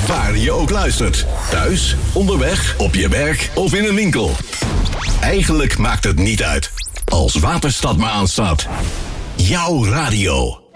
Waar je ook luistert. Thuis, onderweg, op je werk of in een winkel. Eigenlijk maakt het niet uit. Als Waterstad maar aanstaat. Jouw radio.